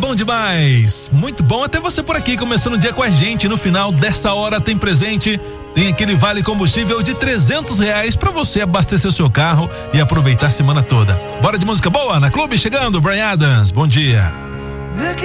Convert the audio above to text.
bom demais. Muito bom até você por aqui, começando o dia com a gente. No final dessa hora tem presente, tem aquele vale combustível de R$300 para você abastecer seu carro e aproveitar a semana toda. Bora de música boa na Clube, chegando, Bryan Adams, bom dia.